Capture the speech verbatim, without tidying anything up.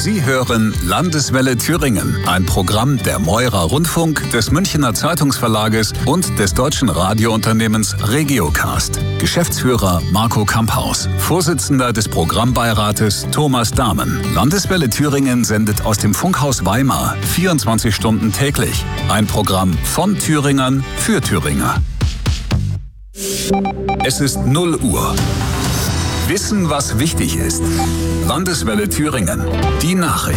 Sie hören Landeswelle Thüringen, ein Programm der Meurer Rundfunk, des Münchener Zeitungsverlages und des deutschen Radiounternehmens Regiocast. Geschäftsführer Marco Kamphaus, Vorsitzender des Programmbeirates Thomas Dahmen. Landeswelle Thüringen sendet aus dem Funkhaus Weimar vierundzwanzig Stunden täglich. Ein Programm von Thüringern für Thüringer. Es ist null Uhr. Wissen, was wichtig ist. Landeswelle Thüringen. Die Nachricht.